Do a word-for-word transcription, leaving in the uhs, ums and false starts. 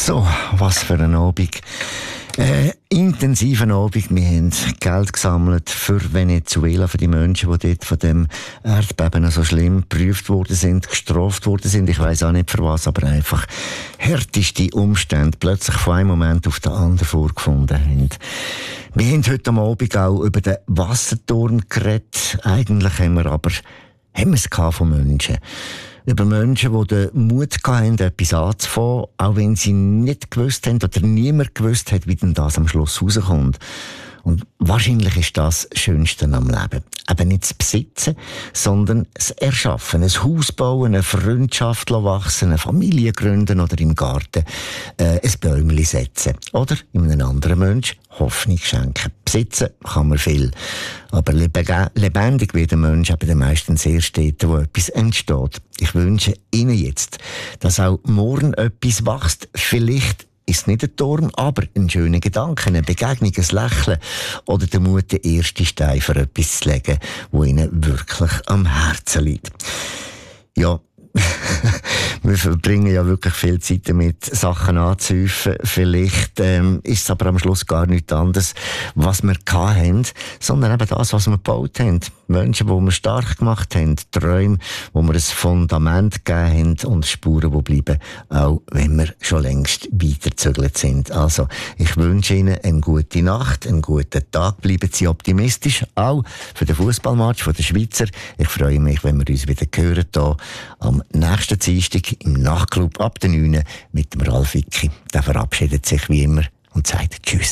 So, was für ein Abend. Äh, intensiven Abend. Wir haben Geld gesammelt für Venezuela, für die Menschen, die dort von dem Erdbeben so schlimm geprüft worden sind, gestraft worden sind. Ich weiss auch nicht für was, aber einfach härteste Umstände plötzlich von einem Moment auf den anderen vorgefunden haben. Wir haben heute am Abend auch über den Wasserturm geredet. Eigentlich haben wir aber haben wir es von Menschen. Über Menschen, die den Mut hatten, etwas anzufangen, auch wenn sie nicht gewusst haben oder niemand gewusst hat, wie denn das am Schluss rauskommt. Und wahrscheinlich ist das das Schönste am Leben. Eben nicht das Besitzen, sondern das Erschaffen. Ein Haus bauen, eine Freundschaft wachsen, eine Familie gründen oder im Garten äh, ein Bäumchen setzen. Oder in einem anderen Menschen Hoffnung schenken. Besitzen kann man viel. Aber lebendig wird der Mensch eben meistens erst dort, wo etwas entsteht. Ich wünsche Ihnen jetzt, dass auch morgen etwas wächst. Vielleicht ist nicht ein Turm, aber ein schöner Gedanke, eine Begegnung, ein Lächeln oder der Mut, den ersten Stein für etwas zu legen, wo Ihnen wirklich am Herzen liegt. Ja, wir verbringen ja wirklich viel Zeit damit, Sachen anzuhäufen. Vielleicht ähm, ist es aber am Schluss gar nichts anderes, was wir hatten, sondern eben das, was wir gebaut haben. Menschen, die wir stark gemacht haben, Träume, wo wir ein Fundament gegeben haben und Spuren, die bleiben, auch wenn wir schon längst weitergezögert sind. Also, ich wünsche Ihnen eine gute Nacht, einen guten Tag. Bleiben Sie optimistisch, auch für den Fußballmatch der Schweizer. Ich freue mich, wenn wir uns wieder hören hier am nächsten Dienstag im Nachtclub ab der neun mit dem Ralf Wicki. Der verabschiedet sich wie immer und sagt Tschüss.